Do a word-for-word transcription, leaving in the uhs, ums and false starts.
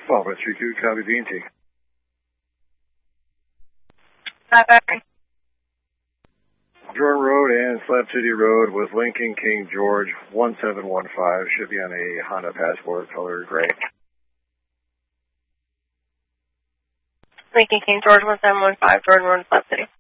Papa three two, copy B and T. Bye-bye. Jordan Road and Slab City Road with Lincoln King George one seven one five. Should be on a Honda Passport, color gray. Lincoln King George one seven one five, Jordan Road, Slab City.